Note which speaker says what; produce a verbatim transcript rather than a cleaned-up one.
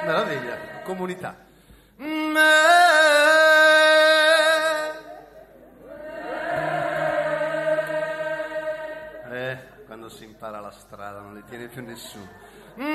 Speaker 1: Meraviglia, comunità. Eh, quando si impara la strada non li tiene più nessuno.